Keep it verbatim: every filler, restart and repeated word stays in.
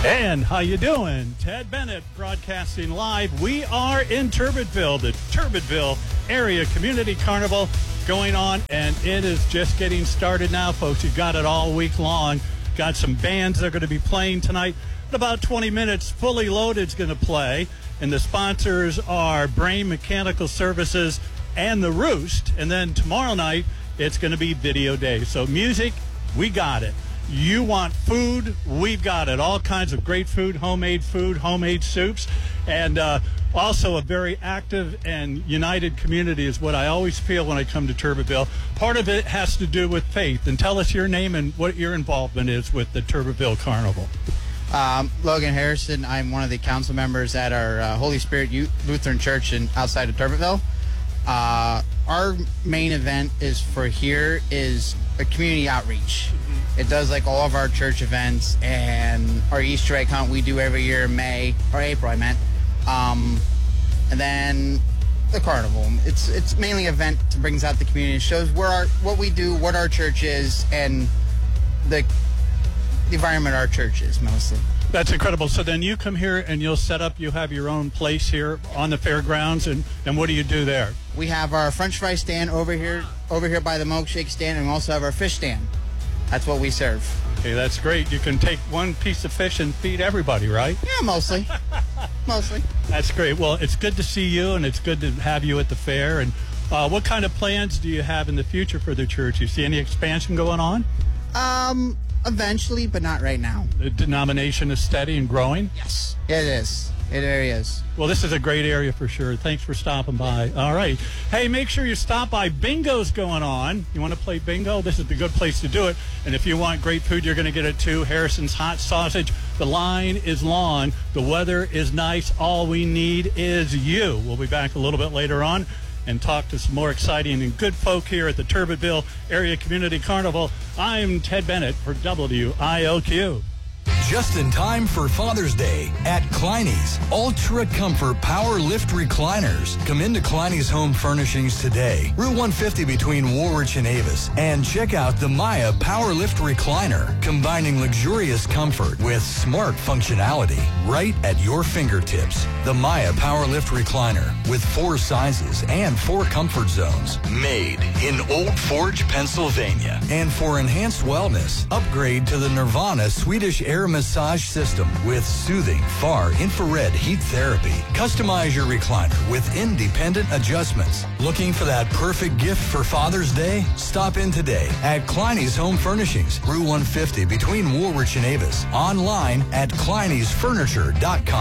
And how you doing? Ted Bennett broadcasting live. We are in Turbitville, the Turbitville Area Community Carnival going on, and it is just getting started now, folks. You've got it all week long. Got some bands that are going to be playing tonight. In about twenty minutes, Fully Loaded is going to play, and the sponsors are Brain Mechanical Services and The Roost. And then tomorrow night, it's going to be Video Day. So music, we got it. You want food, we've got it. All kinds of great food, homemade food, homemade soups, and uh, also a very active and united community is what I always feel when I come to Turbitville. Part of it has to do with faith. And tell us your name and what your involvement is with the Turbitville Carnival. Um, Logan Harrison. I'm one of the council members at our uh, Holy Spirit Lutheran Church in, outside of Turbitville. Uh, our main event is for here is a community outreach. It does like all of our church events and our Easter egg hunt we do every year in May, or April I meant. Um, and then the carnival. It's it's mainly an event that brings out the community. It shows where our, what we do, what our church is, and the, the environment our church is mostly. That's incredible. So then you come here and you'll set up, you have your own place here on the fairgrounds, and, and what do you do there? We have our French fry stand over here, over here by the milkshake stand, and we also have our fish stand. That's what we serve. Okay, that's great. You can take one piece of fish and feed everybody, right? Yeah, mostly. Mostly. That's great. Well, it's good to see you, and it's good to have you at the fair. And uh, what kind of plans do you have in the future for the church? You see any expansion going on? Um, eventually, but not right now. The denomination is steady and growing? Yes, it is. It really is. Well, this is a great area for sure. Thanks for stopping by. All right. Hey, make sure you stop by. Bingo's going on. You want to play bingo? This is the good place to do it. And if you want great food, you're going to get it too. Harrison's Hot Sausage. The line is long. The weather is nice. All we need is you. We'll be back a little bit later on and talk to some more exciting and good folk here at the Turbitville Area Community Carnival. I'm Ted Bennett for W I L Q. Just in time for Father's Day at Kleiny's Ultra Comfort Power Lift Recliners. Come into Kleiny's Home Furnishings today, Route one fifty between Woolwich and Avis, and check out the Maya Power Lift Recliner, combining luxurious comfort with smart functionality right at your fingertips. The Maya Power Lift Recliner with four sizes and four comfort zones, made in Old Forge, Pennsylvania. And for enhanced wellness, upgrade to the Nirvana Swedish Air Massage System with soothing far infrared heat therapy. Customize your recliner with independent adjustments. Looking for that perfect gift for Father's Day? Stop in today at Kleiny's Home Furnishings, Route one fifty between Woolwich and Avis. Online at Kleinys Furniture dot com.